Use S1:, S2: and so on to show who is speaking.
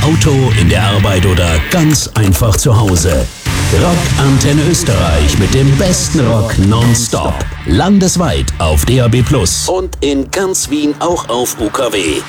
S1: Auto, in der Arbeit oder ganz einfach zu Hause. Rock Antenne Österreich mit dem besten Rock nonstop. Landesweit auf DAB+ und in ganz Wien auch auf UKW.